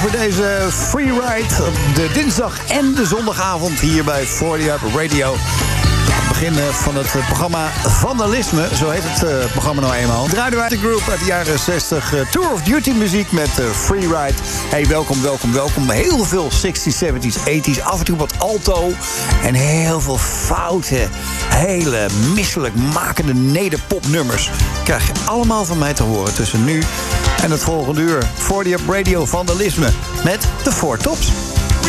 voor deze free ride op de dinsdag en de zondagavond hier bij 40 Up Radio. Het begin van het programma Vandalisme, zo heet het programma nou eenmaal. Draaiden wij de group uit de jaren 60, Tour of Duty muziek met Free Ride. Hey, welkom. Heel veel 60s, 70s, 80s, af en toe wat alto en heel veel foute, hele misselijkmakende nederpopnummers. Krijg je allemaal van mij te horen tussen nu en het volgende uur. 40 Up Radio Vandalisme met de Four Tops.